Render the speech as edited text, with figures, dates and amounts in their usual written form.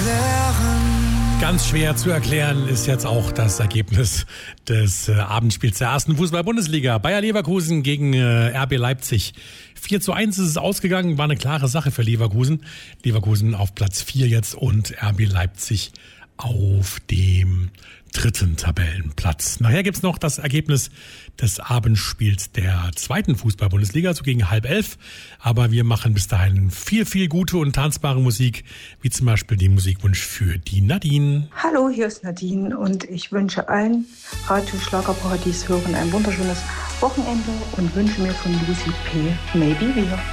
Ganz schwer zu erklären ist jetzt auch das Ergebnis des Abendspiels der ersten Fußball-Bundesliga. Bayer Leverkusen gegen RB Leipzig. 4:1 ist es ausgegangen, war eine klare Sache für Leverkusen. Leverkusen auf Platz 4 jetzt und RB Leipzig auf dem 3. Tabellenplatz. Nachher gibt's noch das Ergebnis des Abendspiels der 2. Fußball-Bundesliga, so gegen 10:30. Aber wir machen bis dahin viel, viel gute und tanzbare Musik, wie zum Beispiel den Musikwunsch für die Nadine. Hallo, hier ist Nadine und ich wünsche allen Radio-Schlagerparadies-Hörern ein wunderschönes Wochenende und wünsche mir von Lucy P. Maybe wieder.